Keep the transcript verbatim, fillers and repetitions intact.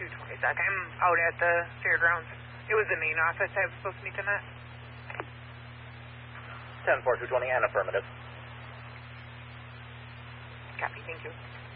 two twenty-sec. I'm out at the fairgrounds. It was the main office I was supposed to meet them at. ten four two twenty and affirmative. Copy, thank you.